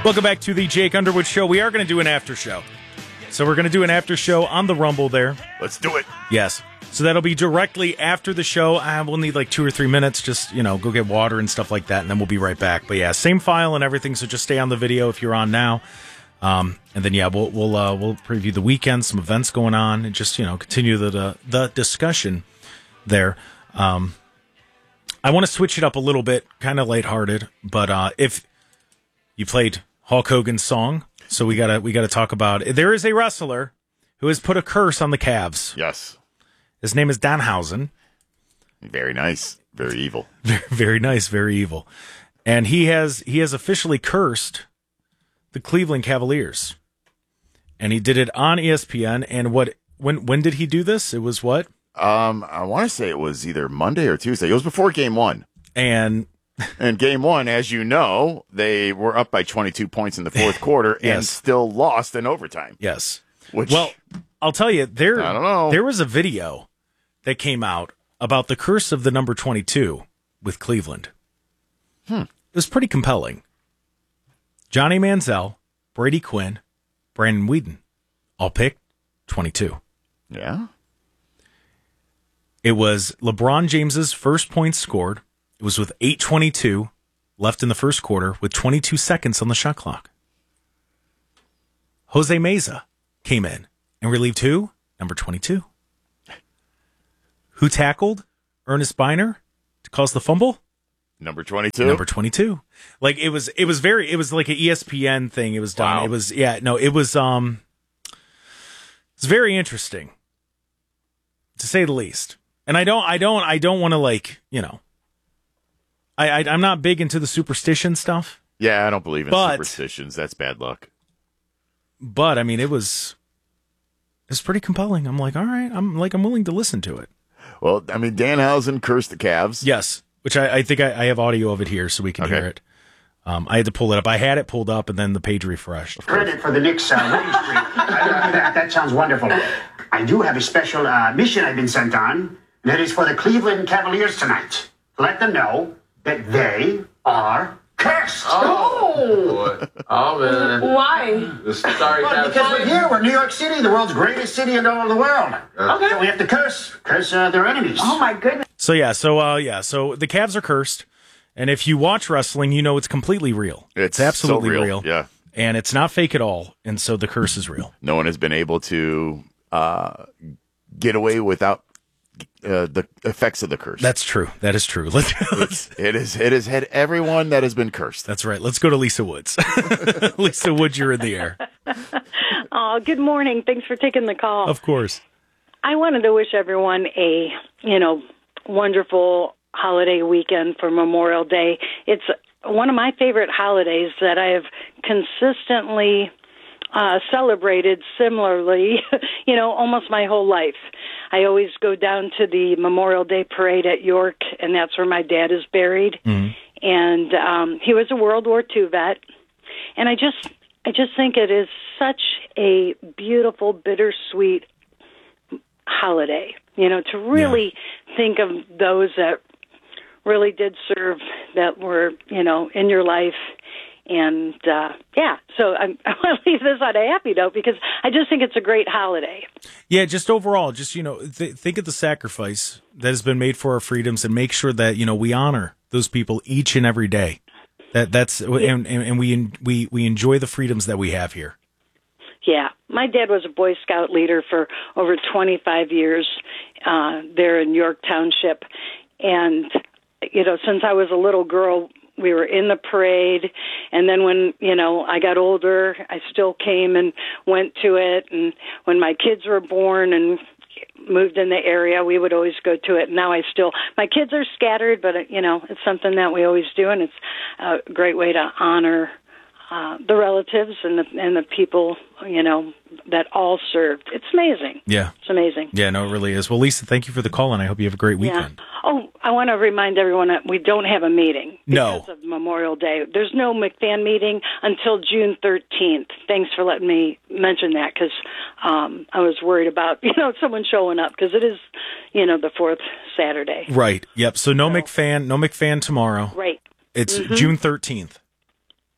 Welcome back to the Jake Underwood Show. We are going to do an after show. So we're going to do an after show on the Rumble there. Let's do it. Yes. So that'll be directly after the show. We'll need like 2 or 3 minutes. Just, go get water and stuff like that, and then we'll be right back. But yeah, same file and everything, so just stay on the video if you're on now. And then, yeah, we'll preview the weekend, some events going on, and just, continue the discussion there. I want to switch it up a little bit, kind of lighthearted, but if you played Hulk Hogan's song, so we gotta talk about it. There is a wrestler who has put a curse on the Cavs. Yes. His name is Danhausen. Very nice. Very evil. Very, very nice. Very evil. And he has officially cursed the Cleveland Cavaliers. And he did it on ESPN. And when did he do this? It was what? I want to say it was either Monday or Tuesday. It was before game 1. And game 1, as you know, they were up by 22 points in the fourth quarter yes. and still lost in overtime. Yes. Well, I'll tell you, I don't know. There was a video that came out about the curse of the number 22 with Cleveland. It was pretty compelling. Johnny Manziel, Brady Quinn, Brandon Whedon, all picked 22. Yeah. It was LeBron James's first point scored. It was with 8:22 left in the first quarter with 22 seconds on the shot clock. Jose Meza came in and relieved who? Number 22. Who tackled Ernest Biner to cause the fumble? Number 22. Number 22. Like it was like an ESPN thing. It was done. Wow. It was it's very interesting, to say the least. And I don't want to I'm not big into the superstition stuff. Yeah, I don't believe in superstitions. That's bad luck. But I mean, it's pretty compelling. I'm like, all right, I'm willing to listen to it. Well, I mean, Danhausen cursed the Cavs. Yes, which I think I have audio of it here, so we can hear it. I had to pull it up. I had it pulled up, and then the page refreshed. Credit for the Knicks winning streak. That sounds wonderful. I do have a special mission I've been sent on. That is for the Cleveland Cavaliers tonight. Let them know that they are cursed. Oh, man. Why? Sorry, because we're here. We're New York City, the world's greatest city in all of the world. Okay. So we have to curse their enemies. Oh, my goodness. So the Cavs are cursed, and if you watch wrestling, you know it's completely real. It's absolutely so real. Yeah. And it's not fake at all, and so the curse is real. No one has been able to get away without the effects of the curse. That's true. That is true. It has had everyone that has been cursed. That's right. Let's go to Lisa Woods. Lisa Woods, you're in the air. Oh, good morning. Thanks for taking the call. Of course. I wanted to wish everyone a, wonderful holiday weekend for Memorial Day. It's one of my favorite holidays that I have consistently celebrated similarly, almost my whole life. I always go down to the Memorial Day parade at York, and that's where my dad is buried. Mm-hmm. And he was a World War II vet. And I just think it is such a beautiful, bittersweet holiday, to really think of those that really did serve, that were, in your life. And, so I want to leave this on a happy note because I just think it's a great holiday. Yeah, just overall, think of the sacrifice that has been made for our freedoms and make sure that, we honor those people each and every day. And we enjoy the freedoms that we have here. Yeah. My dad was a Boy Scout leader for over 25 years there in York Township. And, since I was a little girl, we were in the parade, and then when, I got older, I still came and went to it, and when my kids were born and moved in the area, we would always go to it. Now my kids are scattered, but, it's something that we always do, and it's a great way to honor the relatives and the people, that all served. It's amazing. Yeah. It's amazing. Yeah, no, it really is. Well, Lisa, thank you for the call, and I hope you have a great weekend. Yeah. Oh, I want to remind everyone that we don't have a meeting because of Memorial Day. There's no McFan meeting until June 13th. Thanks for letting me mention that because I was worried about, someone showing up because it is, the fourth Saturday. Right. Yep. So no McFan tomorrow. Right. It's June 13th.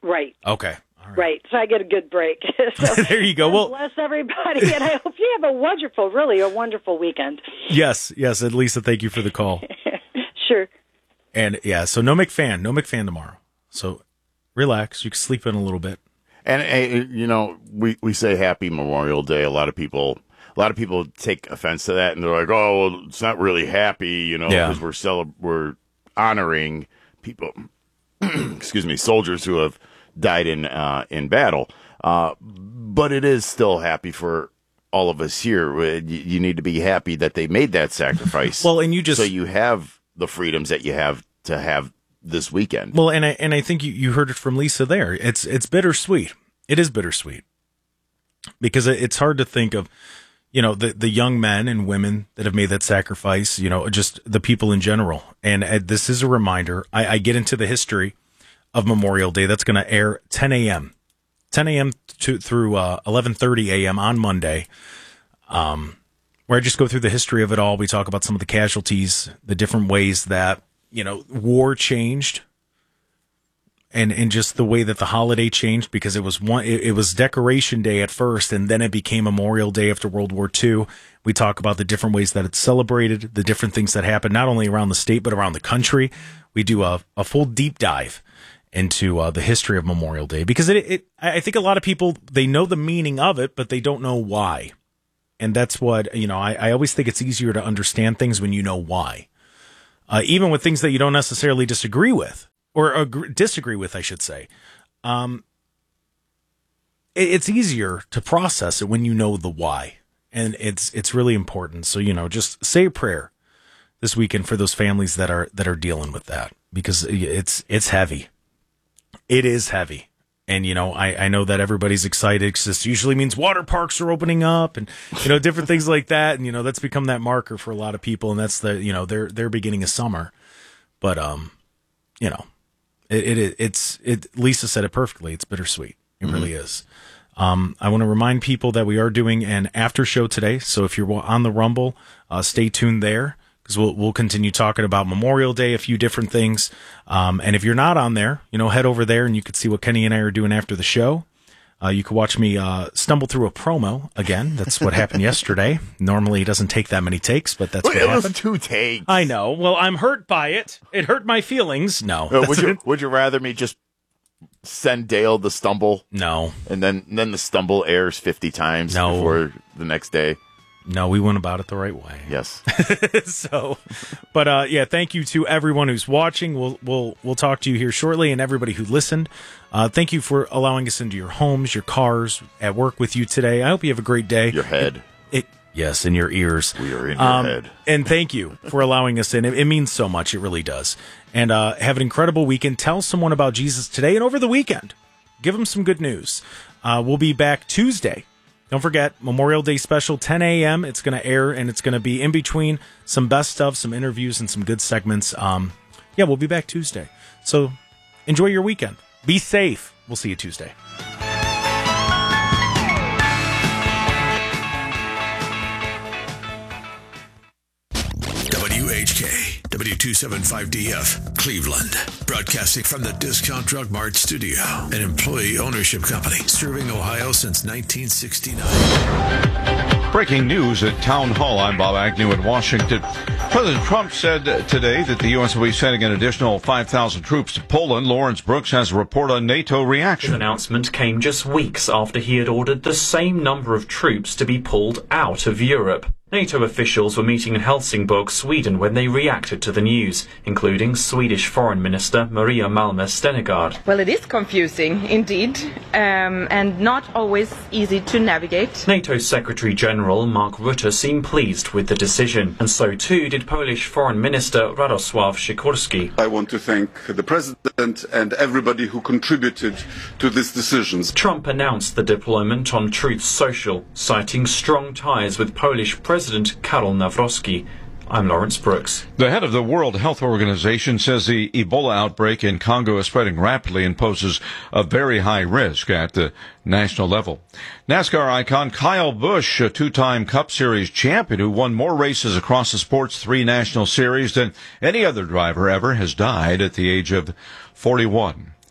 Right. Okay. All right. Right. So I get a good break. So There you go. Well, bless everybody, and I hope you have a wonderful weekend. yes. And Lisa, thank you for the call. Sure. And yeah, so no McFan tomorrow. So relax. You can sleep in a little bit. And we say Happy Memorial Day. A lot of people take offense to that, and they're like, "Oh, well, it's not really happy," because we're honoring people. Excuse me, soldiers who have died in battle. But it is still happy for all of us here. You need to be happy that they made that sacrifice. Well, and so you have the freedoms that you have to have this weekend. Well, and I think you heard it from Lisa there. It's bittersweet. It is bittersweet because it's hard to think of, the young men and women that have made that sacrifice, just the people in general. And this is a reminder. I get into the history of Memorial Day. That's going to air 10 a.m. through 11:30 a.m. on Monday, where I just go through the history of it all. We talk about some of the casualties, the different ways that, war changed, and just the way that the holiday changed, because it was Decoration Day at first, and then it became Memorial Day after World War II. We talk about the different ways that it's celebrated, the different things that happen, not only around the state, but around the country. We do a full deep dive into the history of Memorial Day, because I think a lot of people, they know the meaning of it, but they don't know why. And that's what, I always think it's easier to understand things when you know why. Even with things that you don't necessarily disagree with, or disagree with, I should say. It's easier to process it when you know the why. And it's really important. So, just say a prayer this weekend for those families that are dealing with that, because it's heavy. It is heavy. And, I know that everybody's excited because this usually means water parks are opening up and, different things like that. And, that's become that marker for a lot of people. And that's their beginning of summer. But, Lisa said it perfectly. It's bittersweet. It really is. I want to remind people that we are doing an after show today. So if you're on the Rumble, stay tuned there, because we'll continue talking about Memorial Day, a few different things. And if you're not on there, head over there and you can see what Kenny and I are doing after the show. You can watch me stumble through a promo again. That's what happened yesterday. Normally it doesn't take that many takes, but that's what happened. It was 2 takes. I know. Well, I'm hurt by it. It hurt my feelings. No. Would you rather me just send Dale the stumble? No. And then the stumble airs 50 times before the next day? No, we went about it the right way. Yes. Thank you to everyone who's watching. We'll talk to you here shortly, and everybody who listened. Thank you for allowing us into your homes, your cars, at work with you today. I hope you have a great day. Your head. Yes, in your ears. We are in your head. And thank you for allowing us in. It means so much. It really does. And have an incredible weekend. Tell someone about Jesus today and over the weekend. Give them some good news. We'll be back Tuesday. Don't forget, Memorial Day special, 10 a.m. It's going to air, and it's going to be in between some best stuff, some interviews, and some good segments. We'll be back Tuesday. So enjoy your weekend. Be safe. We'll see you Tuesday. WHK, W275DF, Cleveland. Broadcasting from the Discount Drug Mart studio, an employee ownership company serving Ohio since 1969. Breaking news at Town Hall. I'm Bob Agnew in Washington. President Trump said today that the U.S. will be sending an additional 5,000 troops to Poland. Lawrence Brooks has a report on NATO reaction. His announcement came just weeks after he had ordered the same number of troops to be pulled out of Europe. NATO officials were meeting in Helsingborg, Sweden, when they reacted to the news, including Swedish Foreign Minister Maria Malmö Stenegard. Well, it is confusing, indeed, and not always easy to navigate. NATO Secretary General Mark Rutte seemed pleased with the decision, and so too did Polish Foreign Minister Radosław Sikorski. I want to thank the President and everybody who contributed to this decision. Trump announced the deployment on Truth Social, citing strong ties with Polish President Karol Nawrocki. I'm Lawrence Brooks. The head of the World Health Organization says the Ebola outbreak in Congo is spreading rapidly and poses a very high risk at the national level. NASCAR icon Kyle Busch, a 2-time Cup Series champion who won more races across the sport's 3 national series than any other driver ever, has died at the age of 41.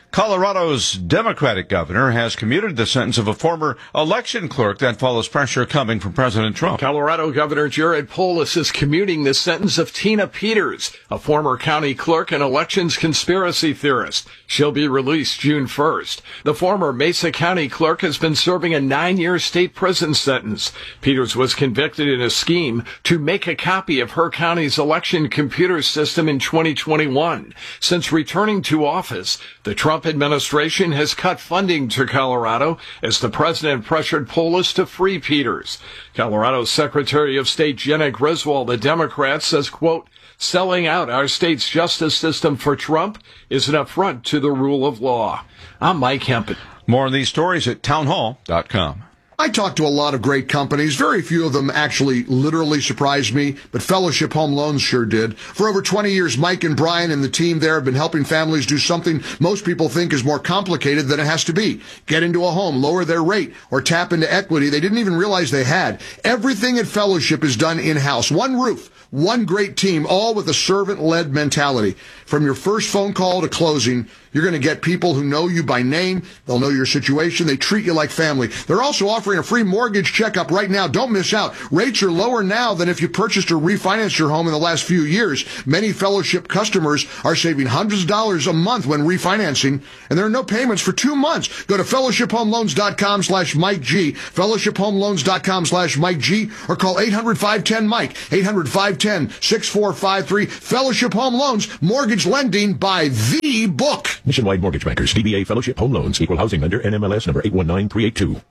Colorado's Democratic governor has commuted the sentence of a former election clerk that follows pressure coming from President Trump. Colorado Governor Jared Polis is commuting the sentence of Tina Peters, a former county clerk and elections conspiracy theorist. She'll be released June 1st. The former Mesa County clerk has been serving a 9-year state prison sentence. Peters was convicted in a scheme to make a copy of her county's election computer system in 2021. Since returning to office, the Trump administration has cut funding to Colorado as the president pressured Polis to free Peters. Colorado's Secretary of State Janet Griswold, a Democrat, says, quote, selling out our state's justice system for Trump is an affront to the rule of law. I'm Mike Hempen. More on these stories at townhall.com. I talked to a lot of great companies. Very few of them actually literally surprised me, but Fellowship Home Loans sure did. For over 20 years, Mike and Brian and the team there have been helping families do something most people think is more complicated than it has to be. Get into a home, lower their rate, or tap into equity they didn't even realize they had. Everything at Fellowship is done in-house. One roof, one great team, all with a servant-led mentality. From your first phone call to closing, you're going to get people who know you by name. They'll know your situation. They treat you like family. They're also offering a free mortgage checkup right now. Don't miss out. Rates are lower now than if you purchased or refinanced your home in the last few years. Many Fellowship customers are saving hundreds of dollars a month when refinancing, and there are no payments for 2 months. Go to fellowshiphomeloans.com/Mike G, fellowshiphomeloans.com/Mike G, or call 800-510-MIKE, 800-510-6453. Fellowship Home Loans, mortgage lending by the book. Nationwide Mortgage Bankers, DBA Fellowship Home Loans, Equal Housing Lender, NMLS number 819382.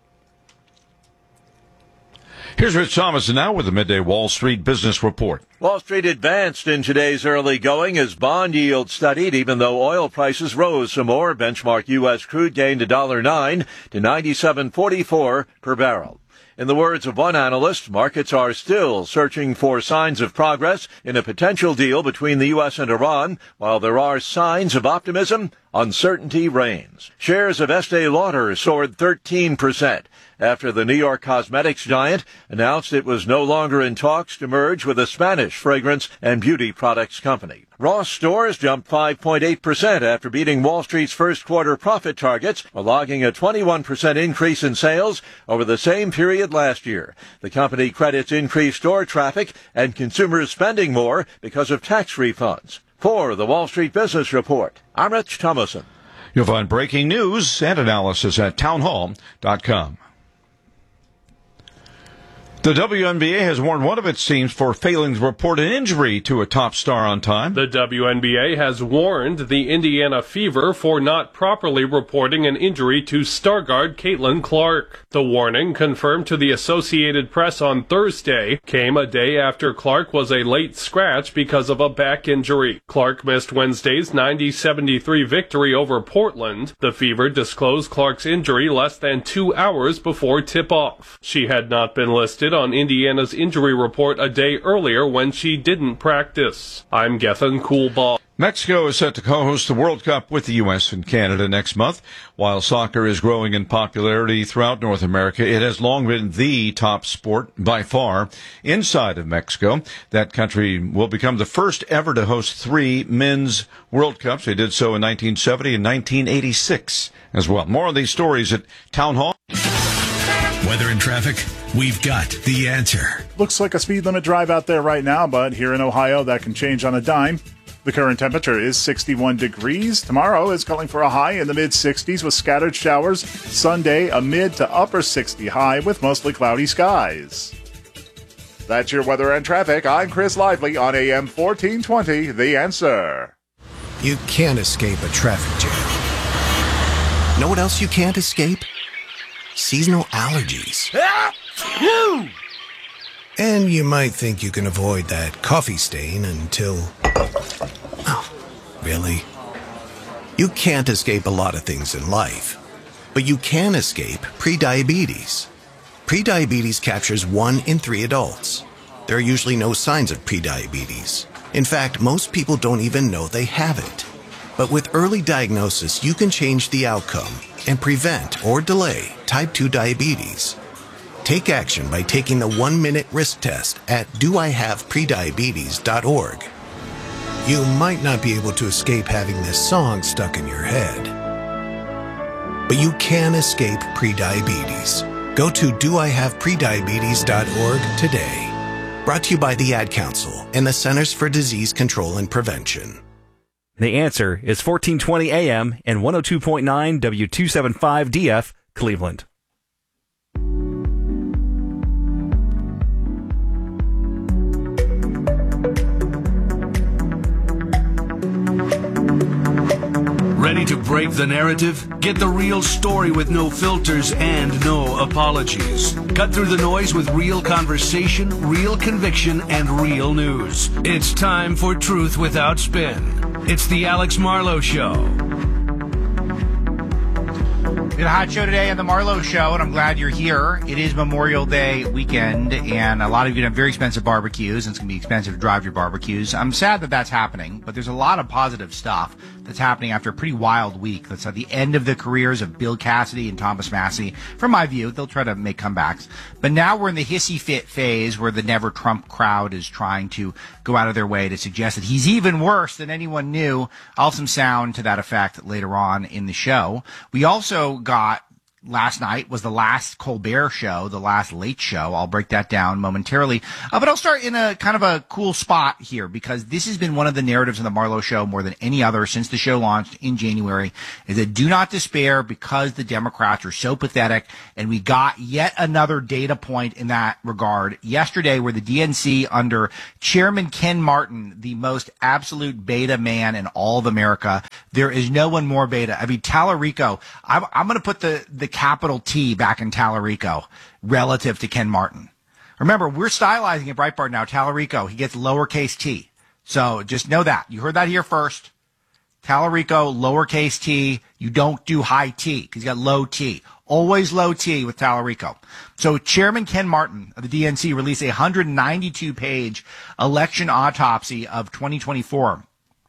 Here's Rich Thomas now with the Midday Wall Street Business Report. Wall Street advanced in today's early going as bond yields studied, even though oil prices rose some more. Benchmark U.S. crude gained $1.09 to $97.44 per barrel. In the words of one analyst, markets are still searching for signs of progress in a potential deal between the U.S. and Iran. While there are signs of optimism, uncertainty reigns. Shares of Estee Lauder soared 13% after the New York cosmetics giant announced it was no longer in talks to merge with a Spanish fragrance and beauty products company. Ross Stores jumped 5.8% after beating Wall Street's first quarter profit targets, while logging a 21% increase in sales over the same period last year. The company credits increased store traffic and consumers spending more because of tax refunds. For the Wall Street Business Report, I'm Rich Thomason. You'll find breaking news and analysis at townhall.com. The WNBA has warned one of its teams for failing to report an injury to a top star on time. The WNBA has warned the Indiana Fever for not properly reporting an injury to star guard Caitlin Clark. The warning, confirmed to the Associated Press on Thursday, came a day after Clark was a late scratch because of a back injury. Clark missed Wednesday's 90-73 victory over Portland. The Fever disclosed Clark's injury less than 2 hours before tip-off. She had not been listed on Indiana's injury report a day earlier when she didn't practice. I'm Gethin Coolbaugh. Mexico is set to co-host the World Cup with the U.S. and Canada next month. While soccer is growing in popularity throughout North America, it has long been the top sport by far inside of Mexico. That country will become the first ever to host 3 men's World Cups. They did so in 1970 and 1986 as well. More on these stories at Town Hall. Weather and traffic, we've got the answer. Looks like a speed limit drive out there right now, but here in Ohio, that can change on a dime. The current temperature is 61 degrees. Tomorrow is calling for a high in the mid-60s with scattered showers. Sunday, a mid to upper 60 high with mostly cloudy skies. That's your weather and traffic. I'm Chris Lively on AM 1420, The Answer. You can't escape a traffic jam. Know what else you can't escape? Seasonal allergies. And you might think you can avoid that coffee stain until... Oh, really? You can't escape a lot of things in life, but you can escape prediabetes. Prediabetes captures 1 in 3 adults. There are usually no signs of prediabetes. In fact, most people don't even know they have it. But with early diagnosis, you can change the outcome and prevent or delay type 2 diabetes. Take action by taking the 1-minute risk test at doihaveprediabetes.org. You might not be able to escape having this song stuck in your head, but you can escape prediabetes. Go to doihaveprediabetes.org today. Brought to you by the Ad Council and the Centers for Disease Control and Prevention. The Answer is 1420 AM and 102.9 W275DF, Cleveland. Ready to break the narrative? Get the real story with no filters and no apologies. Cut through the noise with real conversation, real conviction, and real news. It's time for Truth Without Spin. It's the Alex Marlowe Show. We got a hot show today on the Marlowe Show, and I'm glad you're here. It is Memorial Day weekend, and a lot of you have very expensive barbecues, and it's going to be expensive to drive your barbecues. I'm sad that that's happening, but there's a lot of positive stuff that's happening after a pretty wild week. That's at the end of the careers of Bill Cassidy and Thomas Massie. From my view, they'll try to make comebacks. But now we're in the hissy fit phase where the Never Trump crowd is trying to go out of their way to suggest that he's even worse than anyone knew. I'll have some sound to that effect later on in the show. We also got last night was the last Colbert show, the last Late Show. I'll break that down momentarily. But I'll start in a kind of a cool spot here because this has been one of the narratives in the Marlowe Show more than any other since the show launched in January, is that do not despair because the Democrats are so pathetic. And we got yet another data point in that regard yesterday where the DNC under Chairman Ken Martin, the most absolute beta man in all of America, there is no one more beta. I mean, Tallarico, I'm going to put the capital T back in Tallarico relative to Ken Martin. Remember, we're stylizing at Breitbart now. Tallarico, he gets lowercase t. So just know that. You heard that here first. Tallarico, lowercase t. You don't do high t because you got low t. Always low t with Tallarico. So Chairman Ken Martin of the DNC released a 192-page election autopsy of 2024.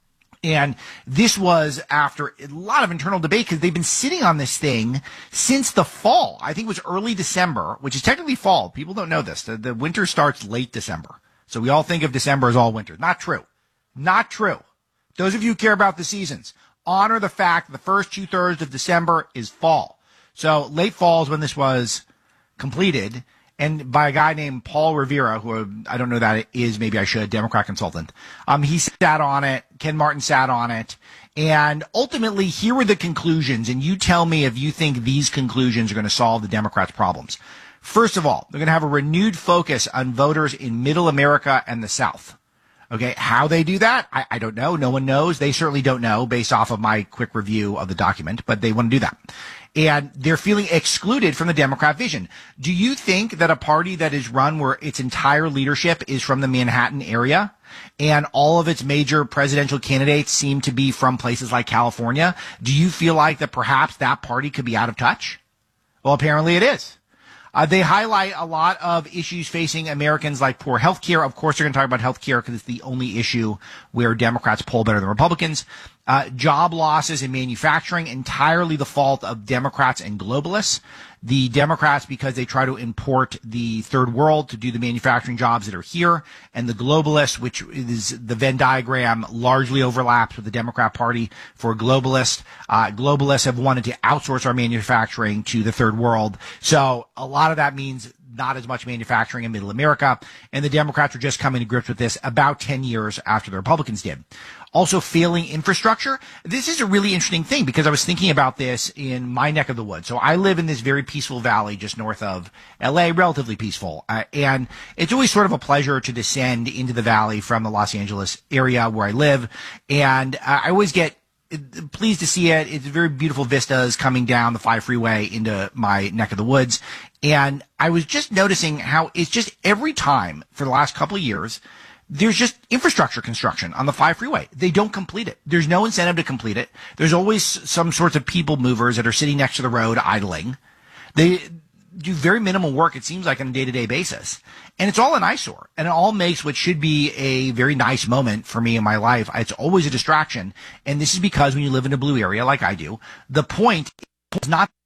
And this was after a lot of internal debate because they've been sitting on this thing since the fall. I think it was early December, which is technically fall. People don't know this. The winter starts late December. So we all think of December as all winter. Not true. Not true. Those of you who care about the seasons, honor the fact that the first 2/3 of December is fall. So late fall is when this was completed. And by a guy named Paul Rivera, who I don't know who that is, maybe I should, Democrat consultant. He sat on it. Ken Martin sat on it. And ultimately, here were the conclusions. And you tell me if you think these conclusions are going to solve the Democrats' problems. First of all, they're going to have a renewed focus on voters in Middle America and the South. Okay, how they do that, I don't know. No one knows. They certainly don't know based off of my quick review of the document, but they want to do that. And they're feeling excluded from the Democrat vision. Do you think that a party that is run where its entire leadership is from the Manhattan area and all of its major presidential candidates seem to be from places like California, do you feel like that perhaps that party could be out of touch? Well, apparently it is. They highlight a lot of issues facing Americans like poor health care. Of course, they're going to talk about health care because it's the only issue where Democrats poll better than Republicans. Job losses in manufacturing, entirely the fault of Democrats and globalists. The Democrats, because they try to import the third world to do the manufacturing jobs that are here, and the globalists, which is the Venn diagram, largely overlaps with the Democrat Party for globalists. Globalists have wanted to outsource our manufacturing to the third world. So a lot of that means not as much manufacturing in Middle America. And the Democrats are just coming to grips with this about 10 years after the Republicans did. Also, failing infrastructure. This is a really interesting thing because I was thinking about this in my neck of the woods. So I live in this very peaceful valley just north of LA, relatively peaceful. And it's always sort of a pleasure to descend into the valley from the Los Angeles area where I live. And I always get pleased to see it. It's very beautiful vistas coming down the 5 freeway into my neck of the woods. And I was just noticing how it's just every time for the last couple of years, there's just infrastructure construction on the 5 freeway. They don't complete it. There's no incentive to complete it. There's always some sorts of people movers that are sitting next to the road idling. They do very minimal work, it seems like, on a day-to-day basis. And it's all an eyesore. And it all makes what should be a very nice moment for me in my life. It's always a distraction. And this is because when you live in a blue area like I do, the point is not